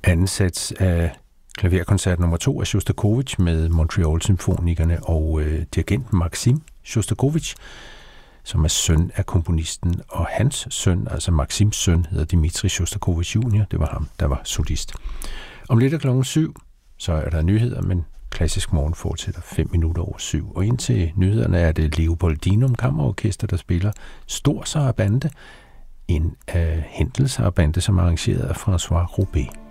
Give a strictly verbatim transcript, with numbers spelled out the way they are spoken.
anden sats af klaverkoncert nummer to af Sjostakovitj med Montreal-symfonikerne og øh, dirigenten Maksim Sjostakovitj, som er søn af komponisten, og hans søn, altså Maksims søn, hedder Dmitri Sjostakovitj junior Det var ham, der var solist. Om lidt af klokken syv, så er der nyheder, men Klassisk Morgen fortsætter fem minutter over syv. Og indtil nyhederne er det Leopoldinum Kammerorkester, der spiller Stor Sarabande, en af Händels sarabande, som er arrangeret af François Roubaix.